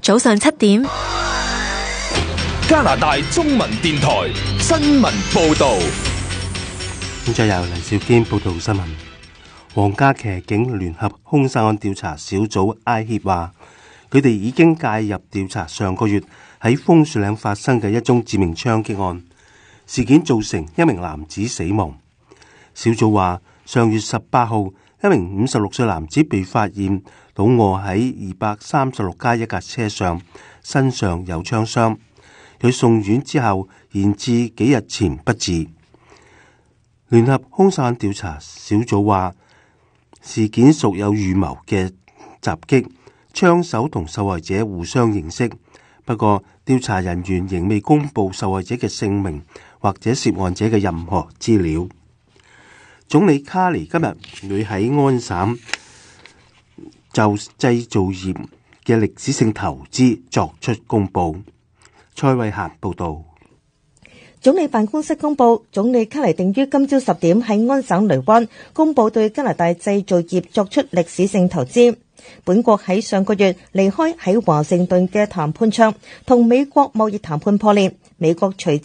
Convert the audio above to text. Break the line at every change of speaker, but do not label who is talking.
早上7點，
加拿大中文電台新聞報道。
現在由黎兆堅報道新聞。皇家騎警聯合兇殺案調查小組埃協話，佢哋已經介入調查上個月喺楓樹嶺發生嘅一宗致命槍擊案，事件造成一名男子死亡。小組話，上月18號，一名56歲男子被發現倒卧喺236街一架車上，身上有槍傷。佢送院之後，延至幾日前不治。聯合兇殺案調查小組話，事件屬有預謀嘅襲擊，槍手同受害者互相認識。不過，調查人員仍未公布受害者嘅姓名或者涉案者嘅任何資料。總理卡尼今日會喺安省就製造業嘅歷史性投資作出公佈。蔡慧嫻報導。
總理辦公室公佈，總理卡尼定於今朝10點喺安省雷灣公佈對加拿大製造業作出歷史性投資。本國喺上個月離開喺華盛頓嘅談判桌，同美國貿易談判破裂，美國隨